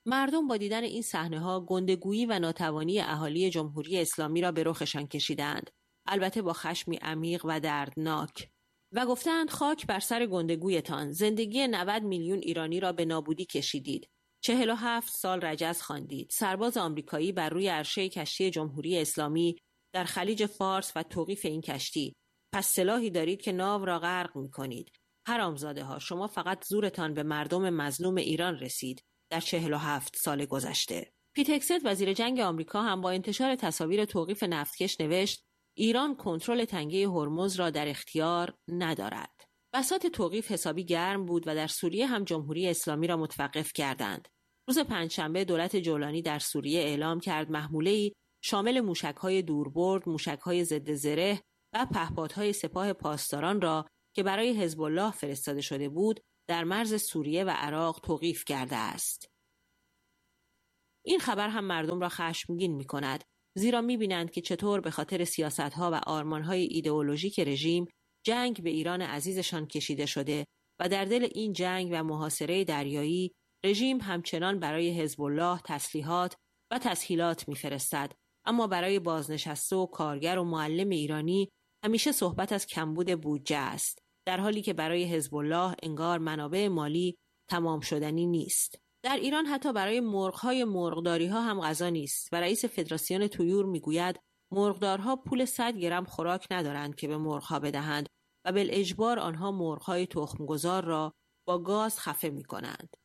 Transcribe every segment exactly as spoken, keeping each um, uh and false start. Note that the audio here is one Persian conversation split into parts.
مردم با دیدن این صحنه‌ها گندگویی و ناتوانی اهالی جمهوری اسلامی را به رخشان کشیدند، البته با خشمی عمیق و دردناک، و گفتند خاک بر سر گندگویتان، زندگی نود میلیون ایرانی را به نابودی کشیدید. چهل و هفت سال رجز خواندید. سرباز آمریکایی بر روی عرشه کشتی جمهوری اسلامی در خلیج فارس و توقیف این کشتی. پس سلاحی دارید که ناو را غرق می‌کنید. حرامزاده ها، شما فقط زورتان به مردم مظلوم ایران رسید در چهل و هفت سال گذشته. پیت هگست وزیر جنگ آمریکا هم با انتشار تصاویر توقیف نفتکش نوشت ایران کنترل تنگه هرمز را در اختیار ندارد. بساط توقیف حسابی گرم بود و در سوریه هم جمهوری اسلامی را متوقف کردند. روز پنجشنبه دولت جولانی در سوریه اعلام کرد محموله‌ای شامل موشک‌های دوربرد، موشک‌های ضد زره و پهپادهای سپاه پاسداران را که برای حزب الله فرستاده شده بود در مرز سوریه و عراق توقیف کرده است. این خبر هم مردم را خشمگین می‌کند، زیرا می‌بینند که چطور به خاطر سیاست‌ها و آرمان‌های ایدئولوژیک رژیم جنگ به ایران عزیزشان کشیده شده و در دل این جنگ و محاصره دریایی رژیم همچنان برای حزب الله تسلیحات و تسهیلات می‌فرستد، اما برای بازنشسته و کارگر و معلم ایرانی همیشه صحبت از کمبود بودجه است، در حالی که برای حزب الله انگار منابع مالی تمام شدنی نیست. در ایران حتی برای مرغ‌های مرغداری‌ها هم غذا نیست و رئیس فدراسیون طیور میگوید مرغدارها پول صد گرم خوراک ندارند که به مرغ‌ها بدهند و بالاجبار آنها مرغ‌های تخمگذار را با گاز خفه می‌کنند.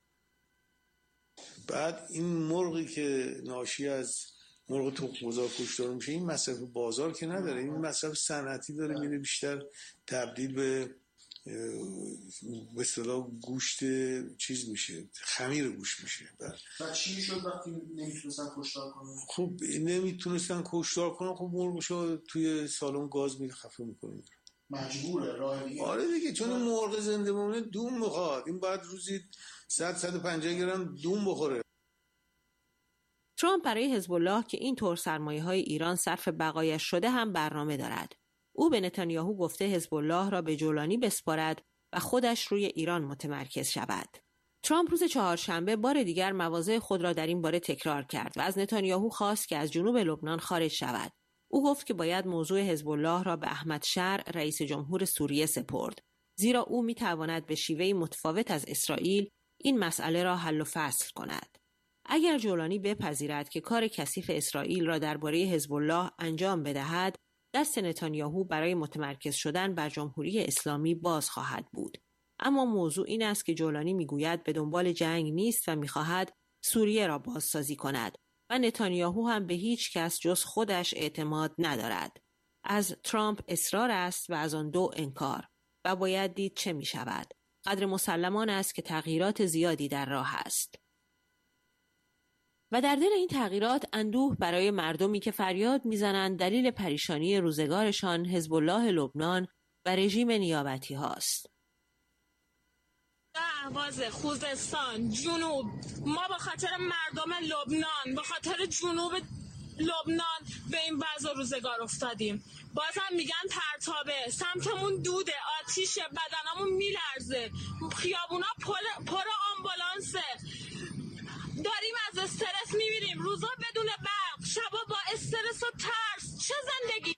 بعد این مرغی که ناشی از مرغ تخمگذار کشتار میشه این مصرف بازار که نداره، این مصرف صنعتی داره میره، بیشتر تبدیل به به اصطلاح گوشت چیز میشه، خمیر گوشت میشه. و چی شد وقتی نمیتونستن کشتار کنن؟ خب نمیتونستن کشتار کنن، خب مرغشو توی سالن گاز میره خفه میکنه، مجبوره راه دیگه. آره دیگه، چون این مرغ زنده بمونه دوم میخواد، این باید روزی صد صد و پنجاه گرم دوم بخوره. ترامپ برای حزب الله که این طور سرمایه‌های ایران صرف بقایش شده هم برنامه دارد. او به نتانیاهو گفته حزب الله را به جولانی بسپارد و خودش روی ایران متمرکز شود. ترامپ روز چهارشنبه بار دیگر مواضع خود را در این باره تکرار کرد و از نتانیاهو خواست که از جنوب لبنان خارج شود. او گفت که باید موضوع حزب الله را به احمد شرع رئیس جمهور سوریه سپرد، زیرا او میتواند به شیوهی متفاوت از اسرائیل این مسئله را حل و فصل کند. اگر جولانی بپذیرد که کار کثیف اسرائیل را درباره حزب الله انجام بدهد، دست نتانیاهو برای متمرکز شدن بر جمهوری اسلامی باز خواهد بود. اما موضوع این است که جولانی میگوید به دنبال جنگ نیست و میخواهد سوریه را بازسازی کند و نتانیاهو هم به هیچ کس جز خودش اعتماد ندارد. از ترامپ اصرار است و از آن دو انکار و باید دید چه می شود. قدر مسلمان است که تغییرات زیادی در راه است. و در دل این تغییرات اندوه برای مردمی که فریاد میزنند دلیل پریشانی روزگارشان حزب الله لبنان و رژیم نیابتی هاست. اهواز، خوزستان، جنوب، ما به خاطر مردم لبنان، به خاطر جنوب لبنان به این وضع روزگار افتادیم. بازم میگن پرتابه، سمتمون دوده، آتیشه، بدنمون میلرزه، خیابونا پر, پر آمبولانسه، داریم از استرس میبینیم، روزا بدون برق، شبا با استرس و ترس. چه زندگی؟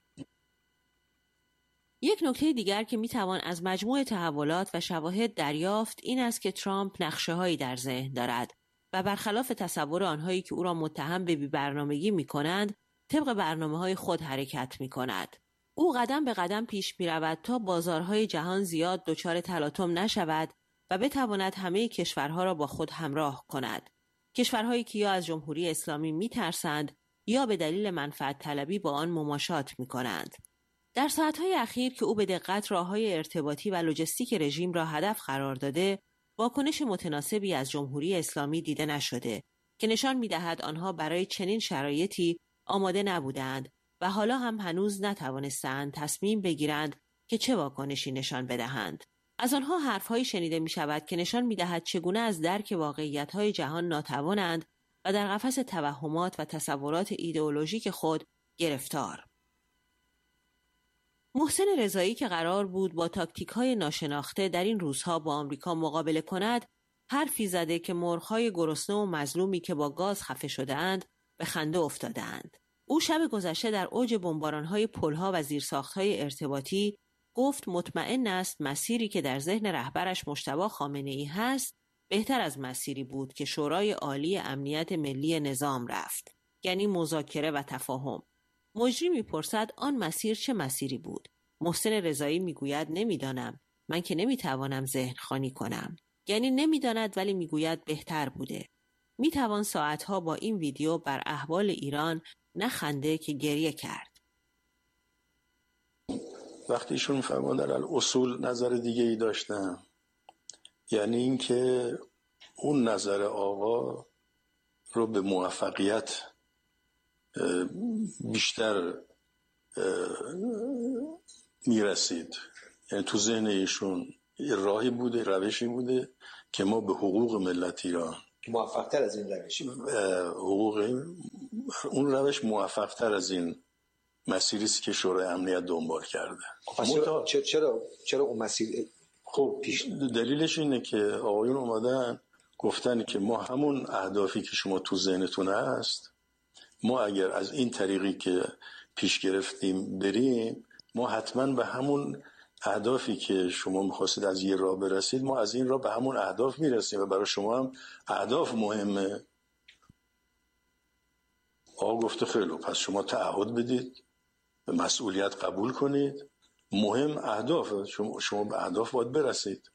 یک نکته دیگر که میتوان از مجموع تحولات و شواهد دریافت این است که ترامپ نقشه‌هایی در ذهن دارد و برخلاف تصور آنهایی که او را متهم به بی‌برنامگی می‌کنند، طبق برنامه‌های خود حرکت می‌کند. او قدم به قدم پیش می‌رود تا بازارهای جهان زیاد دچار تلاطم نشود و بتواند همه کشورها را با خود همراه کند. کشورهایی که یا از جمهوری اسلامی می‌ترسند یا به دلیل منفعت طلبی با آن مماشات می‌کنند. در ساعت‌های اخیر که او به دقت راه‌های ارتباطی و لوجستیک رژیم را هدف قرار داده، واکنش متناسبی از جمهوری اسلامی دیده نشده که نشان می‌دهد آنها برای چنین شرایطی آماده نبودند و حالا هم هنوز نتوانستند تصمیم بگیرند که چه واکنشی نشان بدهند. از آنها حرف‌هایی شنیده می‌شود که نشان می‌دهد چگونه از درک واقعیت‌های جهان ناتوانند و در قفس توهمات و تصورات ایدئولوژیک خود گرفتار. محسن رضایی که قرار بود با تاکتیک‌های ناشناخته در این روزها با آمریکا مقابله کند، حرفی زده که مرغ‌های گرسنه و مظلومی که با گاز خفه شده‌اند به خنده افتاده‌اند. او شب گذشته در اوج بمباران‌های پل‌ها و زیرساخت‌های ارتباطی گفت مطمئن است مسیری که در ذهن رهبرش مجتبی خامنه‌ای هست بهتر از مسیری بود که شورای عالی امنیت ملی نظام رفت، یعنی مذاکره و تفاهم. مجری میپرسد آن مسیر چه مسیری بود؟ محسن رضایی میگوید نمیدانم، من که نمیتوانم ذهن خوانی کنم. یعنی نمیداند ولی میگوید بهتر بوده. میتوان ساعتها با این ویدیو بر احوال ایران نخنده که گریه کرد. وقتی ایشون فرمودن الاصول نظر دیگه ای داشتن، یعنی اینکه اون نظر آقا رو به موفقیت بیشتر میرسید، یعنی تو ذهن ایشون راهی بوده، روشی بوده که ما به حقوق ملت ایران موفق‌تر از این روش حقوق اون روش موفق‌تر از این مسیری است که شورای امنیت دنبال کرده. چرا چرا چرا اون مسیر خب پیش دلیلش اینه که آقایون اومدن گفتن که ما همون اهدافی که شما تو ذهنتون هست، ما اگر از این طریقی که پیش گرفتیم بریم، ما حتما به همون اهدافی که شما می‌خواستید از یه راه برسید، ما از این راه به همون اهداف میرسیم و برای شما هم اهداف مهمه. آقا گفته خیلی پس شما تعهد بدید، مسئولیت قبول کنید، مهم اهداف، شما, شما به اهداف باید برسید.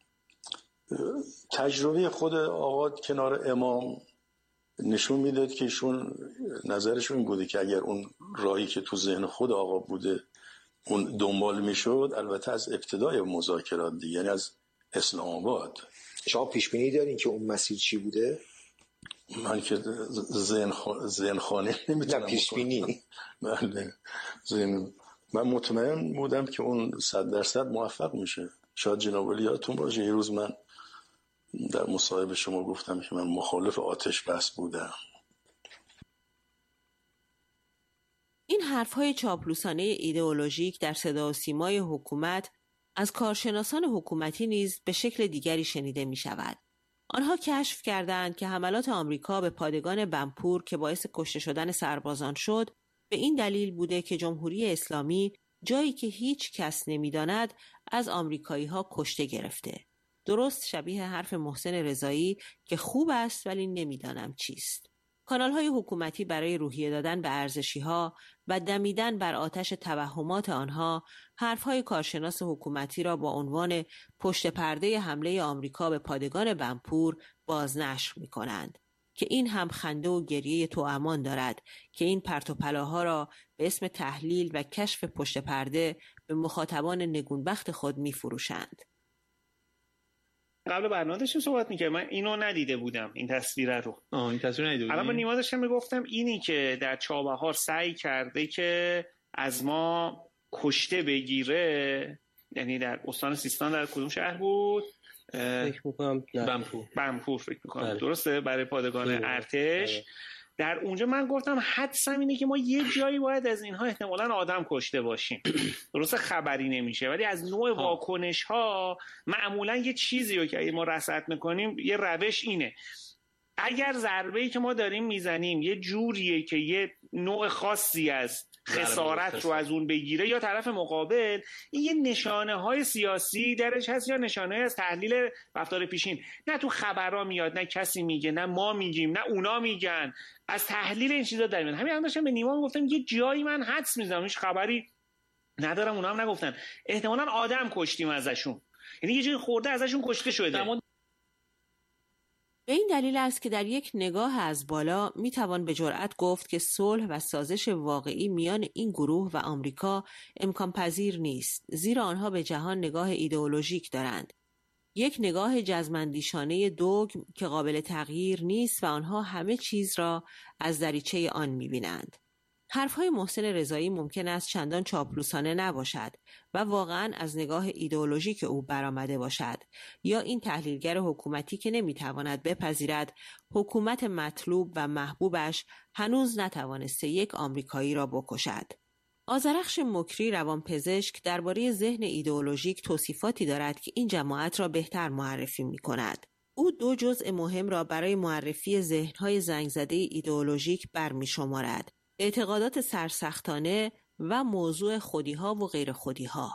تجربه خود آقا کنار امام نشون میداد که ایشون نظرشون این بوده که اگر اون راهی که تو ذهن خود آقا بوده اون دنبال میشد، البته از ابتدای مذاکرات دیگه، یعنی از اسلام آباد. شما پیش بینی دارین که اون مسیر چی بوده؟ من که ذهن خ... ذهن خانه نمیتونم پیش بینی. بله ذهن من مطمئن بودم که اون صد درصد موفق میشه. شاید جناب علی یادتون باشه یه روز من در مصاحبه شما گفتم که من مخالف آتش بس بودم. این حرفهای چاپلوسانه ایدئولوژیک در صدا و سیمای حکومت از کارشناسان حکومتی نیز به شکل دیگری شنیده می شود. آنها کشف کردند که حملات آمریکا به پادگان بنپور که باعث کشته شدن سربازان شد، به این دلیل بوده که جمهوری اسلامی جایی که هیچ کس نمی‌داند از آمریکایی‌ها کشته گرفته. درست شبیه حرف محسن رضایی که خوب است ولی نمی‌دانم چیست. کانال‌های حکومتی برای روحیه دادن به ارزشی‌ها و دمیدن بر آتش توهمات آنها، حرف‌های کارشناس حکومتی را با عنوان پشت پرده حمله آمریکا به پادگان بنپور بازنشر می‌کنند که این هم خنده و گریه توامان دارد که این پرت و پلاها را به اسم تحلیل و کشف پشت پرده به مخاطبان نگونبخت خود می‌فروشند. قبل برنامه داشتیم صحبت می‌کردم، من اینو ندیده بودم، این تصویر رو. آه این تصویر ندیده بودم. الان با نیما داشتم میگفتم اینی که در چابهار سعی کرده که از ما کشته بگیره، یعنی در استان سیستان در کدوم شهر بود؟ فکر می‌کنم بنپور. بنپور فکر می‌کنم. بله. درسته، برای پادگان بله. ارتش. بله. در اونجا من گفتم حدسم اینه که ما یه جایی باید از اینها احتمالاً آدم کشته باشیم. درسته خبری نمیشه، ولی از نوع واکنش ها معمولاً یه چیزی رو که ما رصد میکنیم، یه روش اینه: اگر ضربه‌ای که ما داریم میزنیم یه جوریه که یه نوع خاصی از خسارت رو از اون بگیره یا طرف مقابل، این یه نشانه های سیاسی درش هست یا نشانه از تحلیل رفتار پیشین. نه تو خبرها میاد، نه کسی میگه، نه ما میگیم، نه اونا میگن، از تحلیل این چیزا در میاد. همین الان داشتم به نیما گفتم یه جایی من حدس میزنم، هیچ خبری ندارم، اونا هم نگفتن، احتمالاً آدم کشتیم ازشون، یعنی یه جایی خورده ازشون کشته شده. به این دلیل است که در یک نگاه از بالا می توان به جرأت گفت که صلح و سازش واقعی میان این گروه و آمریکا امکان پذیر نیست، زیرا آنها به جهان نگاه ایدئولوژیک دارند. یک نگاه جزمندیشانه دوگم که قابل تغییر نیست و آنها همه چیز را از دریچه آن می بینند. حرفهای محسن رضایی ممکن است چندان چاپلوسانه نباشد و واقعاً از نگاه ایدئولوژیک او برآمده باشد، یا این تحلیلگر حکومتی که نمیتواند بپذیرد حکومت مطلوب و محبوبش هنوز نتوانسته یک آمریکایی را بکشد. آذرخش مکری روانپزشک درباره ذهن ایدئولوژیک توصیفاتی دارد که این جماعت را بهتر معرفی می‌کند. او دو جزء مهم را برای معرفی ذهن‌های زنگ‌زده ایدئولوژیک برمی‌شمارد: اعتقادات سرسختانه و موضوع خودی‌ها و غیر خودی‌ها.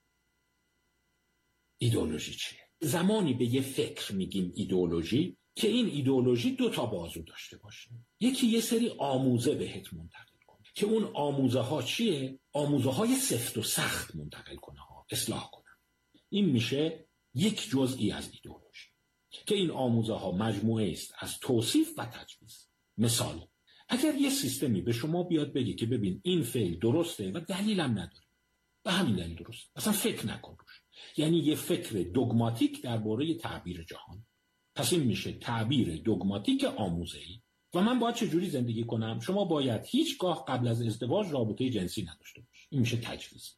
ایدئولوژی چیه؟ زمانی به یه فکر میگیم ایدئولوژی که این ایدئولوژی دو تا بازو داشته باشه. یکی یه سری آموزه بهت منتقل کنه که اون آموزه ها چیه؟ آموزه های سفت و سخت منتقل کنه ها، اصلاح کنه. این میشه یک جزئی از ایدئولوژی که این آموزه ها مجموعه است از توصیف و تجویز. مثال، اگر یه سیستمی به شما بیاد بگه که ببین این فعل درسته و دلیلم نداره، به همین دلیل درست، اصلا فکر نکن روش، یعنی یه فکر دوگماتیک درباره تعبیر جهان، پس این میشه تعبیر دوگماتیک آموزه‌ای. و من باید چجوری زندگی کنم؟ شما باید هیچگاه قبل از ازدواج رابطه جنسی نداشته باشید. این میشه تجویز.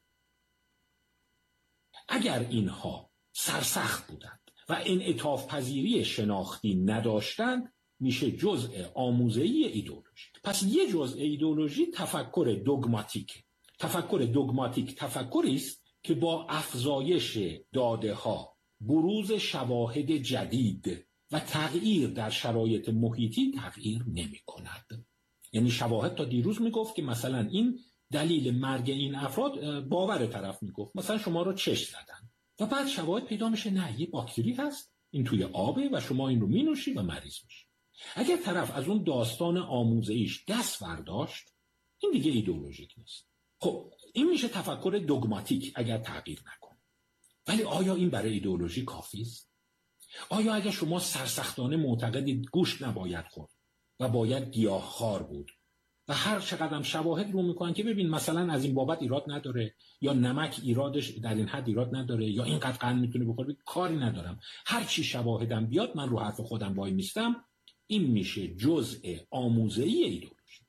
اگر اینها سرسخت بودند و انعطاف پذیری شناختی نداشتند، میشه جزء آموزه‌ای ایدئولوژی. پس یه جزء ایدئولوژی تفکر دوگماتیک. تفکر دوگماتیک تفکری است که با افزایش داده ها، بروز شواهد جدید و تغییر در شرایط محیطی تغییر نمی کند. یعنی شواهد تا دیروز می گفت که مثلا این دلیل مرگ این افراد، باور طرف می گفت مثلا شما رو چش زدن و بعد شواهد پیدا میشه نه، یه باکتری هست این توی آبه و شما این رو می نوشی و مریض میشی. اگر طرف از اون داستان آموزه‌ایش دست برداشت، این دیگه ایدئولوژیک نیست. خب این میشه تفکر دوگماتیک اگر تغییر نکنه. ولی آیا این برای ایدئولوژی کافی است؟ آیا اگر شما سرسختانه معتقدید گوشت نباید خورد و باید گیاهخوار بود و هر چقدر شواهد رو میکنن که ببین مثلا از این بابت ایراد نداره، یا نمک ایرادش در این حد ایراد نداره، یا اینقدر قند میتونه بخوره، کاری ندارم، هر چی شواهدم بیاد من رو حرف خودم وای میستم، این میشه جزء آموزه‌ای ایدئولوژی.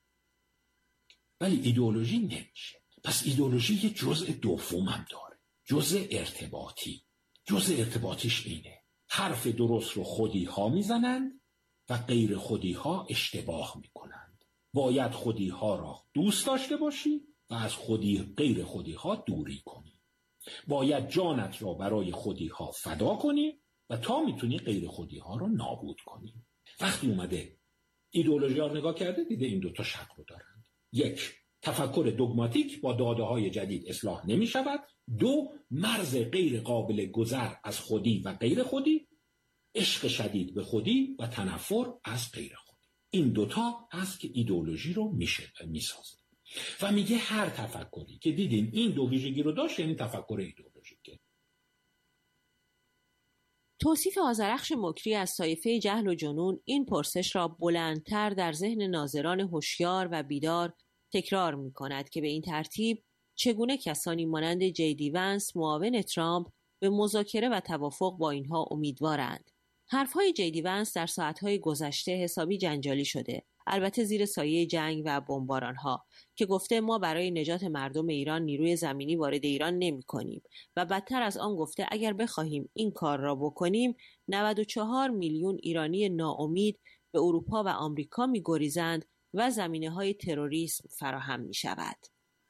ولی ایدئولوژی نمیشه. پس ایدئولوژی یه جزء دوم هم داره، جزء ارتباطی. جزء ارتباطیش اینه: حرف درست رو خودی ها میزنند و غیر خودی ها اشتباه میکنند. باید خودی ها را دوست داشته باشی و از خودی غیر خودی ها دوری کنی. باید جانت را برای خودی ها فدا کنی و تا میتونی غیر خودی ها را نابود کنی. وقتی اومده ایدئولوژی ها نگاه کرده، دیده این دوتا شکل رو دارند: یک، تفکر دوگماتیک با داده های جدید اصلاح نمی شود. دو، مرز غیر قابل گذر از خودی و غیر خودی، عشق شدید به خودی و تنفر از غیر خودی. این دوتا هست که ایدئولوژی رو میشه میسازه. و میگه هر تفکری که دیدین این دو ویژگی رو داشت، یعنی تفکر ایدئولوژیکه. توصیف آذرخش مکری از طایفه جهل و جنون این پرسش را بلندتر در ذهن ناظران هوشیار و بیدار تکرار می کند که به این ترتیب چگونه کسانی مانند جی دی ونس، معاون ترامپ، به مذاکره و توافق با اینها امیدوارند. حرفهای جی دی ونس در ساعتهای گذشته حسابی جنجالی شده، البته زیر سایه جنگ و بمبارانها، که گفته ما برای نجات مردم ایران نیروی زمینی وارد ایران نمی کنیم و بدتر از آن گفته اگر بخواهیم این کار را بکنیم نود و چهار میلیون ایرانی ناامید به اروپا و آمریکا می گریزند و زمینه‌های تروریسم فراهم می شود.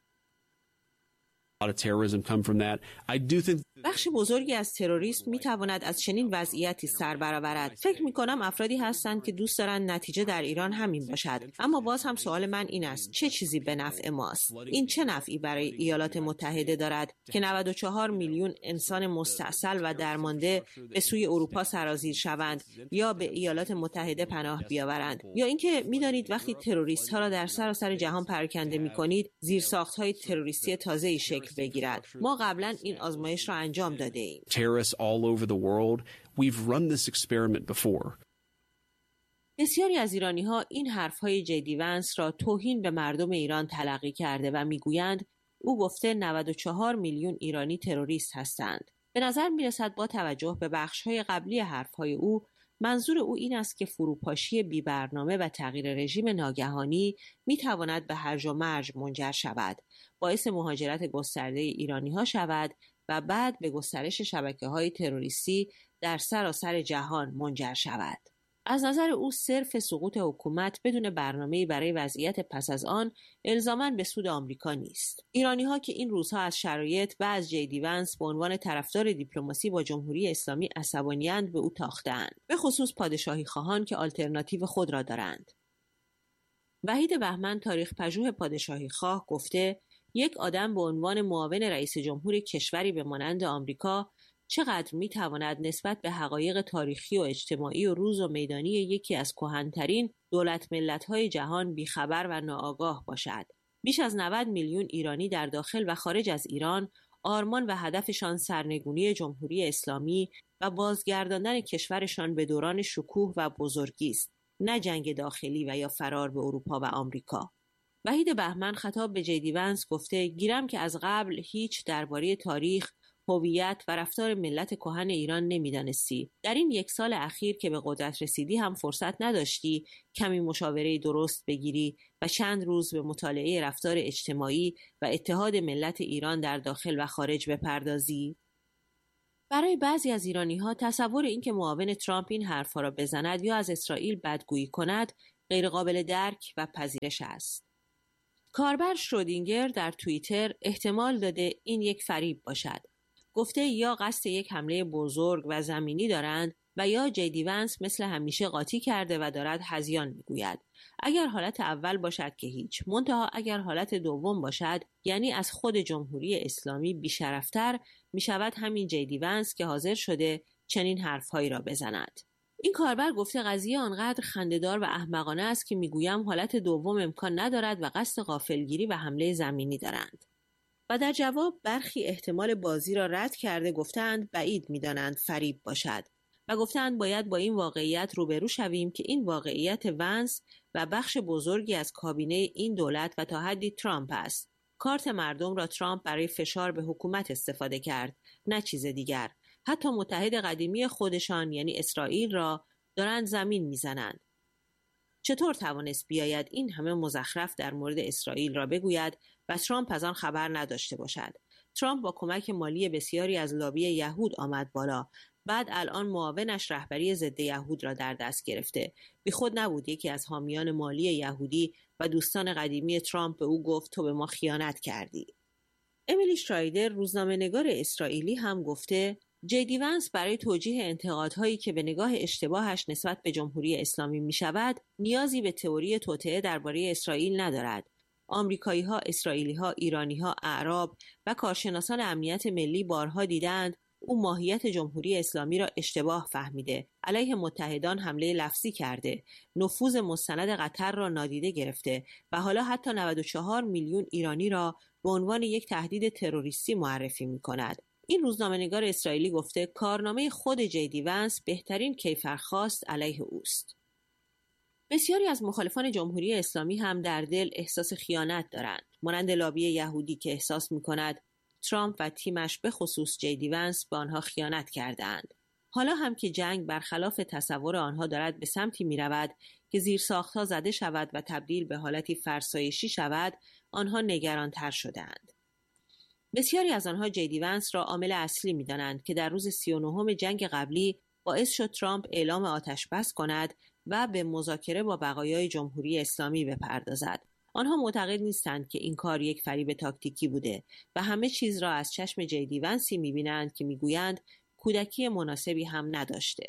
بخش بزرگی از تروریسم می تواند از چنین وضعیتی سر برآورد. فکر می کنم افرادی هستند که دوست دارند نتیجه در ایران همین باشد. اما باز هم سوال من این است: چه چیزی به نفع ماست؟ این چه نفعی برای ایالات متحده دارد که نود و چهار میلیون انسان مستأصل و درمانده به سوی اروپا سرازیر شوند یا به ایالات متحده پناه بیاورند؟ یا اینکه می دانید وقتی تروریست ها را در سراسر جهان پراکنده می کنید، زیرساخت‌های تروریستی تازه‌ای شکل بگیرد. ما قبلا این آزمایش را انجام داده ایم. Terrorists all over the world. We've run this experiment before. بسیاری از ایرانی ها این حرف های جی دی ونس را توهین به مردم ایران تلقی کرده و میگویند او گفته نود و چهار میلیون ایرانی تروریست هستند. به نظر می رسد با توجه به بخش های قبلی حرف های او، منظور او این است که فروپاشی بی برنامه و تغییر رژیم ناگهانی می تواند به هرج و مرج منجر شود، باعث مهاجرت گسترده ایرانی ها شود و بعد به گسترش شبکه های تروریستی در سراسر جهان منجر شود. از نظر او صرف سقوط حکومت بدون برنامه‌ای برای وضعیت پس از آن الزاماً به سود آمریکا نیست. ایرانی‌ها که این روزها از شرایط و از جیدی ونس به عنوان طرفدار دیپلماسی با جمهوری اسلامی عصبانی‌اند به او تاخته‌اند، به خصوص پادشاهی خواهان که آلترناتیو خود را دارند. وحید بهمن تاریخ پژوه پادشاهی خواه گفته یک آدم به عنوان معاون رئیس جمهور کشوری به مانند آمریکا چقدر میتواند نسبت به حقایق تاریخی و اجتماعی و روز و میدانی یکی از کهن‌ترین دولت ملت‌های جهان بیخبر و ناآگاه باشد. بیش از نود میلیون ایرانی در داخل و خارج از ایران آرمان و هدفشان سرنگونی جمهوری اسلامی و بازگرداندن کشورشان به دوران شکوه و بزرگی است، نه جنگ داخلی و یا فرار به اروپا و آمریکا. وحید بهمن خطاب به جیدی ونس گفته گیرم که از قبل هیچ درباره تاریخ، هویت و رفتار ملت کهن ایران نمیدانستی. در این یک سال اخیر که به قدرت رسیدی هم فرصت نداشتی کمی مشاوره درست بگیری و چند روز به مطالعه رفتار اجتماعی و اتحاد ملت ایران در داخل و خارج بپردازی؟ برای بعضی از ایرانی‌ها تصور اینکه معاون ترامپ این حرفا را بزند یا از اسرائیل بدگویی کند غیرقابل درک و پذیرش است. کاربر شرودینگر در توییتر احتمال داده این یک فریب باشد. گفته یا قصد یک حمله بزرگ و زمینی دارند و یا جیدی ونس مثل همیشه قاطی کرده و دارد هذیان میگوید. اگر حالت اول باشد که هیچ، منتها اگر حالت دوم باشد یعنی از خود جمهوری اسلامی بیشرفتر می شود همین جیدی ونس که حاضر شده چنین حرفهایی را بزند. این کاربر گفته قضیه آنقدر خنده‌دار و احمقانه است که میگویم حالت دوم امکان ندارد و قصد غافلگیری و حمله زمینی دارند. و در جواب برخی احتمال بازی را رد کرده گفتند بعید می‌دانند فریب باشد و گفتند باید با این واقعیت روبرو شویم که این واقعیت ونس و بخش بزرگی از کابینه این دولت و تا حدی ترامپ است. کارت مردم را ترامپ برای فشار به حکومت استفاده کرد، نه چیز دیگر. حتی متحد قدیمی خودشان یعنی اسرائیل را دارند زمین میزنند. چطور توانست بیاید این همه مزخرف در مورد اسرائیل را بگوید و ترامپ از آن خبر نداشته باشد؟ ترامپ با کمک مالی بسیاری از لابی یهود آمد بالا، بعد الان معاونش رهبری ضد یهود را در دست گرفته. بی خود نبود یکی از حامیان مالی یهودی و دوستان قدیمی ترامپ به او گفت تو به ما خیانت کردی. امیلی شرایدر روزنامه‌نگار اسرائیلی هم گفته جیدی ونس برای توجیه انتقادهایی که به نگاه اشتباهش نسبت به جمهوری اسلامی می شود نیازی به تئوری توطئه درباره اسرائیل ندارد. آمریکایی‌ها، اسرائیلی‌ها، ایرانی‌ها، اعراب و کارشناسان امنیت ملی بارها دیدند او ماهیت جمهوری اسلامی را اشتباه فهمیده، علیه متحدان حمله لفظی کرده، نفوذ مستند قطر را نادیده گرفته و حالا حتی نود و چهار میلیون ایرانی را به عنوان یک تهدید تروریستی معرفی می‌کند. این روزنامه‌نگار اسرائیلی گفته کارنامه خود جیدی ونس بهترین کیفرخواست علیه اوست. بسیاری از مخالفان جمهوری اسلامی هم در دل احساس خیانت دارند، مانند لابی یهودی که احساس می‌کند ترامپ و تیمش به خصوص جیدی ونس به آنها خیانت کردند. حالا هم که جنگ برخلاف تصور آنها دارد به سمتی می‌رود که زیرساخت‌ها زده شود و تبدیل به حالتی فرسایشی شود، آنها نگران‌تر شدند. بسیاری از آنها جیدی ونس را عامل اصلی می‌دانند که در روز سی و نهم جنگ قبلی باعث شد ترامپ اعلام آتش بس کند و به مذاکره با بقایای جمهوری اسلامی بپردازد. آنها معتقد نیستند که این کار یک فریب تاکتیکی بوده و همه چیز را از چشم جیدی ونسی می‌بینند که می‌گویند کودکی مناسبی هم نداشته.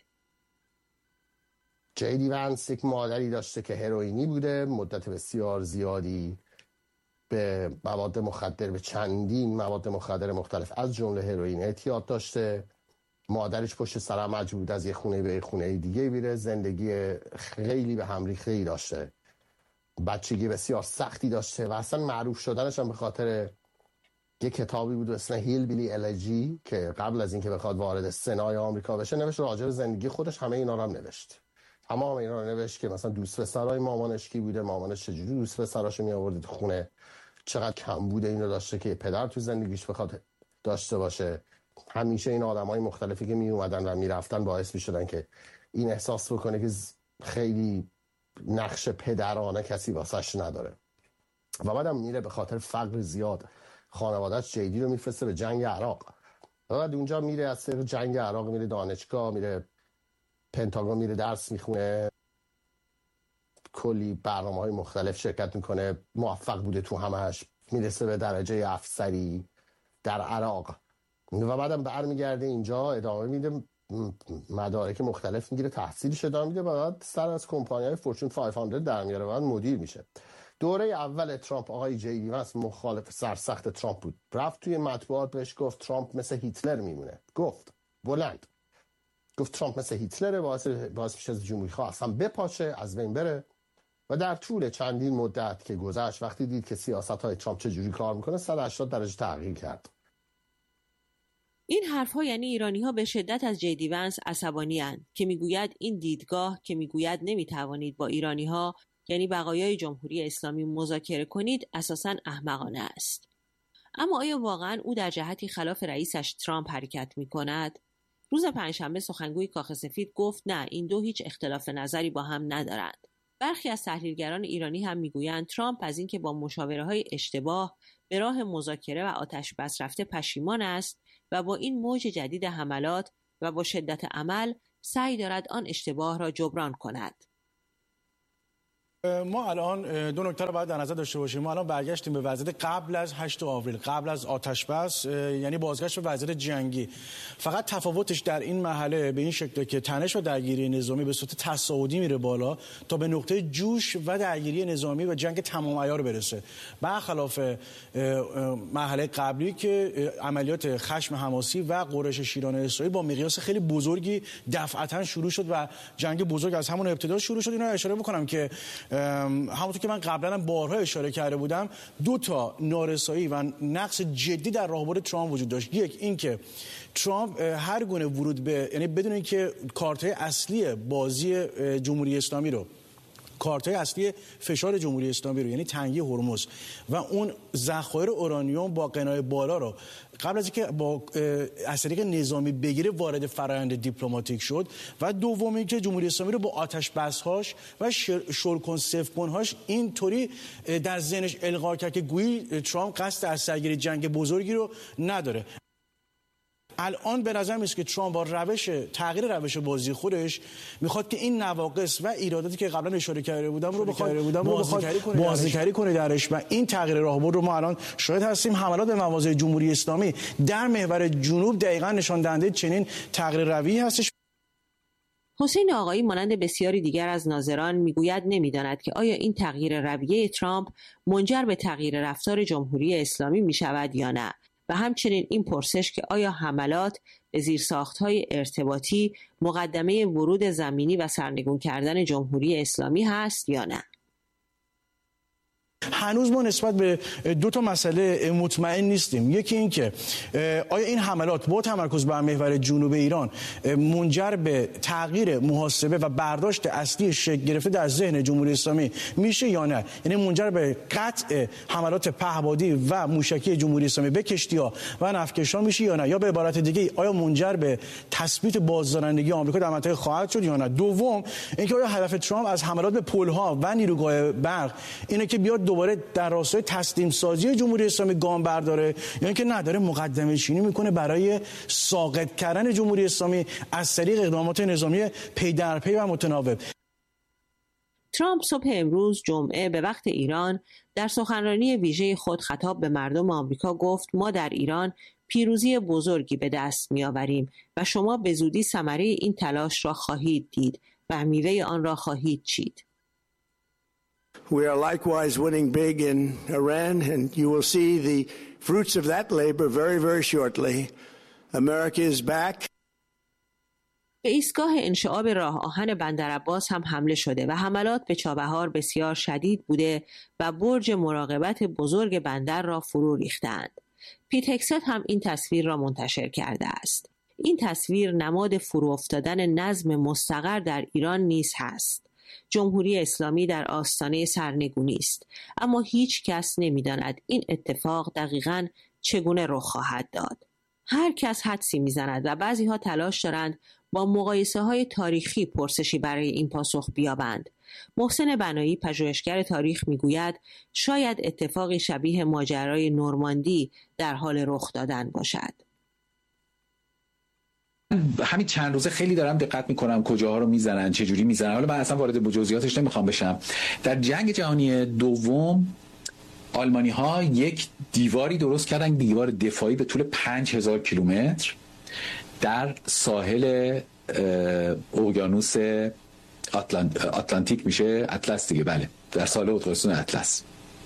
جیدی ونس یک مادری داشته که هروئینی بوده، مدت بسیار زیادی به مواد مخدر، به چندین مواد مخدر مختلف از جمله هروئین اعتیاد داشته. مادرش پشت سر مجبور بود از یه خونه به یه خونه دیگه بیره. زندگی خیلی به هم ریخته‌ای داشته، بچگی بسیار سختی داشته و اصلا معروف شدنش هم به خاطر یه کتابی بود اسم هیل بیلی الجی که قبل از اینکه بخواد وارد سنای آمریکا بشه نوشت راجع به زندگی خودش، همه اینا رو هم نوشت. تمام اینا رو نوشت که مثلا دوست پسرای مامانش کی بوده، مامانش چجوری دوست پسراشو می آورد تو خونه، چقدر کم بوده اینو داشته که پدر تو زندگیش بخواد داشته باشه. همیشه این آدمای مختلفی که می اومدن و میرفتن باعث میشدن که این احساس بکنه که خیلی نقش پدرانه کسی واسش نداره. و بعدم میره به خاطر فقر زیاد خانواده‌اش جیدی رو میفرسته به جنگ عراق. بعد اونجا میره از سر جنگ عراق میره دانشگاه، میره پنتاگون، میره درس میخونه کلی برنامه‌های مختلف شرکت میکنه، موفق بوده تو همش، میرسه به درجه افسری در عراق و بعدم برمیگرده اینجا ادامه میده، مدارک مختلف میگیره، تحصیلش ادامه میده و بعد سر از کمپانی‌های فورچون پانصد در میاره و بعد مدیر میشه. دوره اول ترامپ آقای جی دی ونس مخالف سرسخت ترامپ بود، رفت توی مطبوعات بهش گفت ترامپ مثل هیتلر میمونه، گفت بلند گفت ترامپ مثل هیتلره، باعث باعث میشه از جمهوری خواه اصلا بپاشه، از بین بره. و در طول چندین مدت که گذشت وقتی دید که سیاست‌های ترامپ چجوری کار میکنه صد و هشتاد درجه تغییر کرد. این حرف‌ها یعنی ایرانی‌ها به شدت از جی دی ونس عصبانی‌اند که میگوید این دیدگاه که میگوید نمیتوانید با ایرانی‌ها یعنی بقایای جمهوری اسلامی مذاکره کنید اساساً احمقانه است. اما آیا واقعاً او در جهتی خلاف رئیسش ترامپ حرکت می‌کند؟ روز پنجشنبه سخنگوی کاخ سفید گفت نه، این دو هیچ اختلاف نظری با هم ندارند. برخی از تحلیلگران ایرانی هم میگویند ترامپ از اینکه با مشاوره‌های اشتباه به راه مذاکره و آتش بس رفته پشیمان است و با این موج جدید حملات و با شدت عمل سعی دارد آن اشتباه را جبران کند. ما الان دو نکته رو باید در نظر داشته باشیم. ما الان برگشتیم به وضعیت قبل از هشتم آوریل، قبل از آتش بس، یعنی بازگشت به وضعیت جنگی. فقط تفاوتش در این مرحله به این شکله که تنش و درگیری نظامی به صورت تصاعدی میره بالا تا به نقطه جوش و درگیری نظامی و جنگ تمام عیار برسه، برخلاف مرحله قبلی که عملیات خشم حماسی و غرش شیران اسرائیل با مقیاس خیلی بزرگی دفعتا شروع شد و جنگ بزرگ از همون ابتدا شروع شد. اینو اشاره بکنم که همونطور که من قبلا هم بارها اشاره کرده بودم، دو تا نارسایی و نقص جدی در راهبر ترامپ وجود داشت. یک این که ترامپ هر گونه ورود به، یعنی بدون اینکه کارت‌های اصلی بازی جمهوری اسلامی رو، کارت‌های اصلی فشار جمهوری اسلامی رو، یعنی تنگی هرمز و اون ذخایر اورانیوم با قنای بالا رو قبل از اینکه با از طریق نظامی بگیره وارد فرآیند دیپلماتیک شد و دومی که جمهوری اسلامی رو با آتش بس‌هاش و شلکن سفکن‌هاش اینطوری در ذهنش القا کرد که گویی ترامپ قصد از سرگیری جنگ بزرگی رو نداره. الان به نظر میاد که ترامپ با روش تغییر روش بازی خودش میخواد که این نواقص و ایراداتی که قبلا اشاره کرده بودم رو بخواد بازیگری کنه درش و این تغییر راهبر رو ما الان شاهد هستیم. حملات به مواضع جمهوری اسلامی در محور جنوب دقیقاً نشان دهنده چنین تغییر رویی هستش. حسین آقایی مانند بسیاری دیگر از ناظران میگوید نمیداند که آیا این تغییر رویه ترامپ منجر به تغییر رفتار جمهوری اسلامی میشود یا نه، و همچنین این پرسش که آیا حملات به زیرساخت‌های ارتباطی مقدمه ورود زمینی و سرنگون کردن جمهوری اسلامی هست یا نه. هنوز ما نسبت به دو تا مسئله مطمئن نیستیم. یکی این که آیا این حملات با تمرکز بر محور جنوب ایران منجر به تغییر محاسبه و برداشت اصلی شکل گرفته در ذهن جمهوری اسلامی میشه یا نه، یعنی منجر به قطع حملات پهپادی و موشکی جمهوری اسلامی به کشتی‌ها و نفتکشان میشه یا نه، یا به عبارت دیگه آیا منجر به تثبیت بازدارندگی آمریکا در منطقه خواهد شد یا نه. دوم اینکه آیا هدف ترامپ از حملات به پل‌ها و نیروگاه برق اینه که بیاد دوباره در راستای تسلیم سازی جمهوری اسلامی گام برداره، یا اینکه نداره مقدمه چینی میکنه برای ساقط کردن جمهوری اسلامی از طریق اقدامات نظامی پی در پی و متناوب. ترامپ صبح امروز جمعه به وقت ایران در سخنرانی ویژه خود خطاب به مردم آمریکا گفت ما در ایران پیروزی بزرگی به دست میآوریم و شما به زودی ثمره این تلاش را خواهید دید و میوه آن را خواهید چید. We are likewise winning big in Iran, and you will see the fruits of that labor very, very shortly. America is back. به ایستگاه انشعاب راه آهن بندرعباس هم حمله شده و حملات به چابهار بسیار شدید بوده و برج مراقبت بزرگ بندر را فرو ریختند. پیت هگست هم این تصویر را منتشر کرده است. این تصویر نماد فرو افتادن نظم مستقر در ایران نیز هست. جمهوری اسلامی در آستانه سرنگونی است، اما هیچ کس نمی‌داند این اتفاق دقیقاً چگونه رخ خواهد داد. هر کس حدسی می‌زند و بعضی‌ها تلاش دارند با مقایسه‌های تاریخی پرسشی برای این پاسخ بیابند. محسن بنایی پژوهشگر تاریخ می‌گوید شاید اتفاقی شبیه ماجرای نورماندی در حال رخ دادن باشد. همین چند روزه خیلی دارم دقت میکنم کجاها رو میزنن، چه جوری میزنن. حالا من اصلا وارد به جزئیاتش نمیخوام بشم. در جنگ جهانی دوم آلمانی ها یک دیواری درست کردن، دیوار دفاعی به طول پنج هزار کیلومتر در ساحل اقیانوس آتلانت... آتلانتیک میشه اطلس دیگه، بله، در ساحل اقیانوس اطلس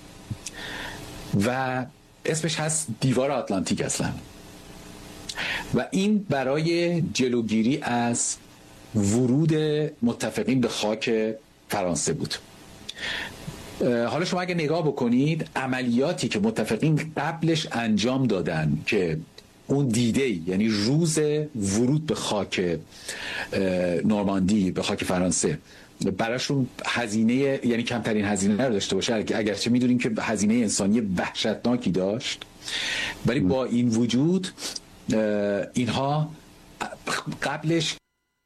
و اسمش هست دیوار آتلانتیک اصلا. و این برای جلوگیری از ورود متفقین به خاک فرانسه بود. حالا شما اگه نگاه بکنید عملیاتی که متفقین قبلش انجام دادن که اون دیده، یعنی روز ورود به خاک نورماندی، به خاک فرانسه، براشون هزینه، یعنی کمترین هزینه رو داشته باشه، اگرچه میدونیم که هزینه انسانی وحشتناکی داشت، ولی با این وجود اینها قبلش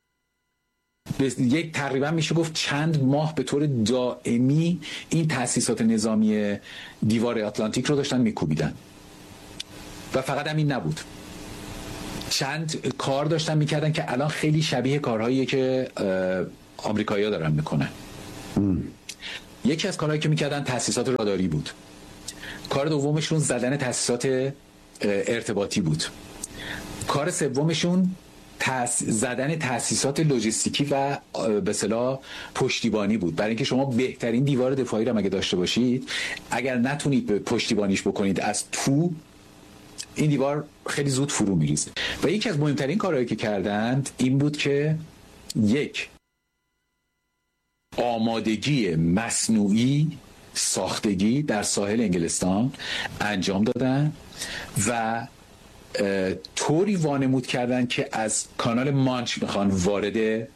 یک تقریبا میشه گفت چند ماه به طور دائمی این تأسیسات نظامی دیوار آتلانتیک رو داشتن میکوبیدن. و فقط هم این نبود، چند کار داشتن میکردن که الان خیلی شبیه کارهایی که آمریکایی‌ها دارن میکنن. یکی از کارهایی که میکردن تأسیسات راداری بود. کار دومشون زدن تأسیسات ارتباطی بود. کار سومشون تأس... زدن تأسیسات لوجستیکی و به اصطلاح پشتیبانی بود. برای اینکه شما بهترین دیوار دفاعی رو مگه داشته باشید، اگر نتونید پشتیبانیش بکنید از تو، این دیوار خیلی زود فرو میریزه. و یکی از مهمترین کارهایی که کردند این بود که یک آمادگی مصنوعی ساختگی در ساحل انگلستان انجام دادن و طوری وانمود کردن که از کانال مانچ میخوان وارد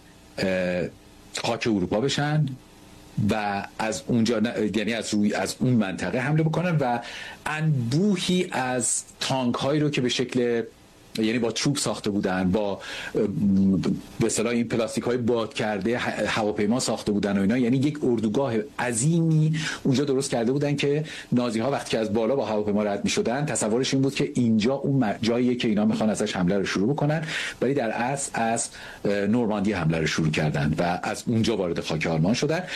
خاک اروپا بشن و از اونجا، یعنی از روی از اون منطقه حمله بکنن و انبوهی از تانک هایی رو که به شکل، یعنی با چوب ساخته بودن، با به اصطلاح این پلاستیک های باد کرده هواپیما ساخته بودن و اینا، یعنی یک اردوگاه عظیمی اونجا درست کرده بودن که نازی ها وقتی که از بالا با هواپیما رد می‌شدن تصورش این بود که اینجا اون جاییه که اینا میخوان ازش حمله رو شروع بکنن، ولی در اصل از نورماندی حمله رو شروع کردن و از اونجا وارد خاک آلمان شدن.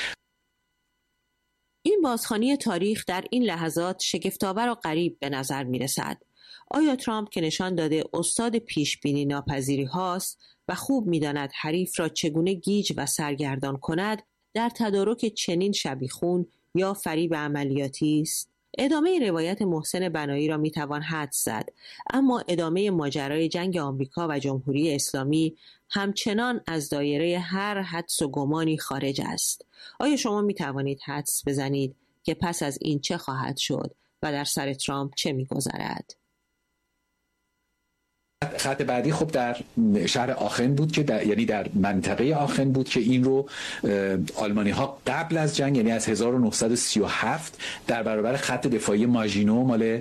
این بازخوانی تاریخ در این لحظات شگفت‌آور و غریب به نظر می‌رسد. آیا ترامپ که نشان داده استاد پیشبینی ناپذیری هاست و خوب می‌داند حریف را چگونه گیج و سرگردان کند، در تدارک چنین شبیخون یا فریب عملیاتی است؟ ادامه روایت محسن بنایی را میتوان حدس زد، اما ادامه ماجرای جنگ آمریکا و جمهوری اسلامی همچنان از دایره هر حدس و گمانی خارج است. آیا شما میتوانید حدس بزنید که پس از این چه خواهد شد و در سر ترامپ چه میگذرد؟ خط بعدی خب در شهر آخن بود که در، یعنی در منطقه آخن بود که این رو آلمانی ها قبل از جنگ، یعنی از هزار و نهصد و سی و هفت در برابر خط دفاعی ماژینو مال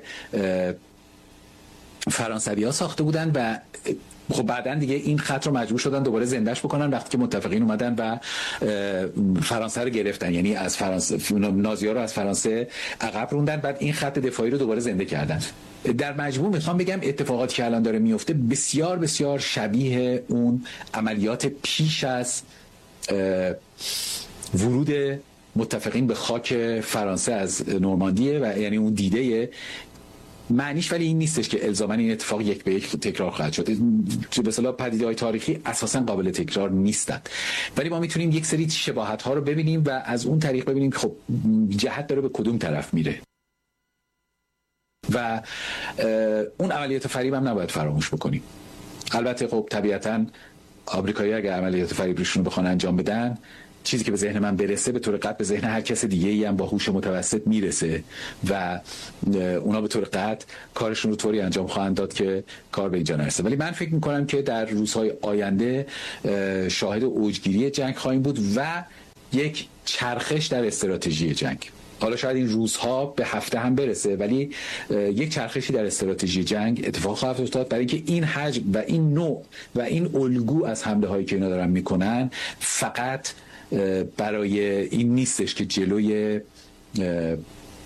فرانسوی ها ساخته بودن و خب بعداً دیگه این خط رو مجبور شدن دوباره زندهش بکنن وقتی که متفقین اومدن و فرانسه رو گرفتن، یعنی از فرانسه نازی‌ها رو از فرانسه عقب روندن، بعد این خط دفاعی رو دوباره زنده کردن. در مجموع میخوام بگم اتفاقاتی که الان داره میفته بسیار بسیار شبیه اون عملیات پیش از ورود متفقین به خاک فرانسه از نورماندیه و یعنی اون دیده معنیش ولی این نیستش که الزاما این اتفاق یک به یک تکرار خواهد شد. به اصطلاح پدیده‌های تاریخی اساسا قابل تکرار نیستند، ولی ما میتونیم یک سری شباهت ها رو ببینیم و از اون طریق ببینیم که خب جهت داره به کدوم طرف میره. و اون عملیات فریب هم نباید فراموش بکنیم. البته خب طبیعتاً آمریکایی اگه عملیات فریب روشون بخوان انجام بدن، چیزی که به ذهن من برسه به طور قطع به ذهن هر کس دیگه ای هم با هوش متوسط میرسه و اونا به طور قطع کارشون رو طوری انجام خواهند داد که کار به اینجا نرسه. ولی من فکر میکنم که در روزهای آینده شاهد اوجگیری جنگ خواهیم بود و یک چرخش در استراتژی جنگ. حالا شاید این روزها به هفته هم برسه، ولی یک چرخشی در استراتژی جنگ اتفاق خواهد افتاد، برای اینکه این حجم و این نوع و این الگو از حمله هایی که اینا دارن میکنن فقط برای این نیستش که جلوی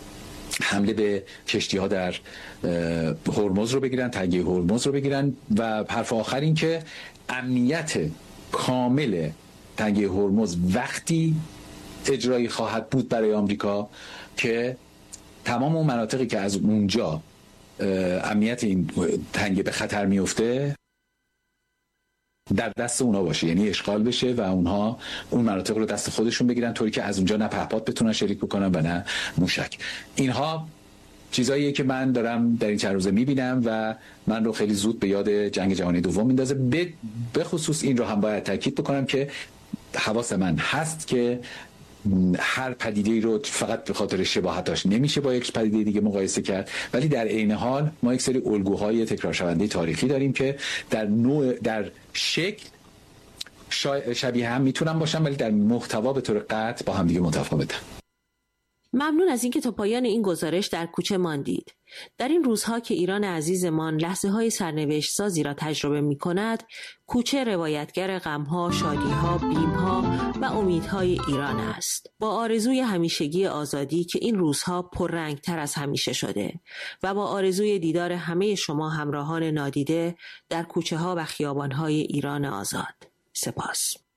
حمله به کشتی ها در هرمز رو بگیرن، تنگه هرمز رو بگیرن و حرف آخر این که امنیت کامل تنگه هرمز وقتی اجرایی خواهد بود برای آمریکا که تمام اون مناطقی که از اونجا امنیت این تنگه به خطر میفته در دست اونا باشه، یعنی اشغال بشه و اونها اون مناطق رو دست خودشون بگیرن، طوری که از اونجا نه پهپاد بتونن شلیک بکنن و نه موشک. اینها چیزاییه که من دارم در این چند روزه میبینم و من رو خیلی زود به یاد جنگ جهانی دوم میندازه. به خصوص این رو هم باید تاکید بکنم که حواس من هست که هر پدیده رو فقط به خاطر شباهتاش نمیشه با یک پدیده دیگه مقایسه کرد، ولی در عین حال ما یک سری الگوهای تکرار شونده تاریخی داریم که در نوع در شکل شبیه هم میتونن باشن ولی در محتوا به طور قطع با هم دیگه متفاوتن. ممنون از اینکه تا پایان این گزارش در کوچه ماندید. در این روزها که ایران عزیزمان لحظه‌های سرنوشت سازی را تجربه می‌کند، کوچه روایتگر غم‌ها، شادی‌ها، بیم‌ها و امیدهای ایران است. با آرزوی همیشگی آزادی که این روزها پررنگ‌تر از همیشه شده و با آرزوی دیدار همه شما همراهان نادیده در کوچه‌ها و خیابان‌های ایران آزاد. سپاس.